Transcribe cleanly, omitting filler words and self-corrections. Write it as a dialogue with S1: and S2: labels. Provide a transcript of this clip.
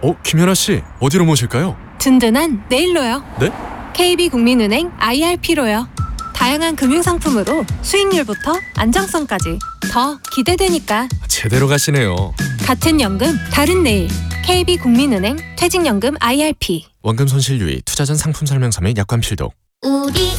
S1: 김연아 씨, 어디로 모실까요?
S2: 든든한 내일로요.
S1: 네?
S2: KB국민은행 IRP로요. 다양한 금융상품으로 수익률부터 안정성까지 더 기대되니까.
S1: 제대로 가시네요.
S2: 같은 연금, 다른 내일. KB국민은행 퇴직연금 IRP.
S1: 원금 손실 유의, 투자 전 상품 설명서 및 약관 필독.
S3: 우리